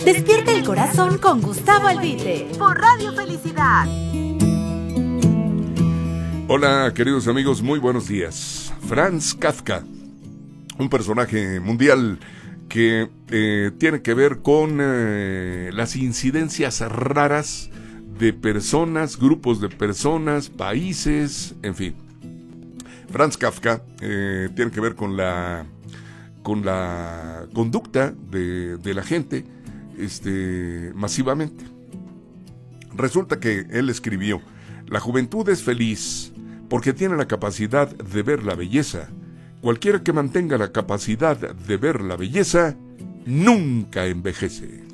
Despierta el corazón con Gustavo Albite por Radio Felicidad. Hola, queridos amigos, muy buenos días. Franz Kafka, un personaje mundial que tiene que ver con las incidencias raras de personas, grupos de personas, países, en fin. Franz Kafka tiene que ver con la conducta de la gente masivamente. Resulta que él escribió: la juventud es feliz porque tiene la capacidad de ver la belleza. Cualquiera que mantenga la capacidad de ver la belleza nunca envejece.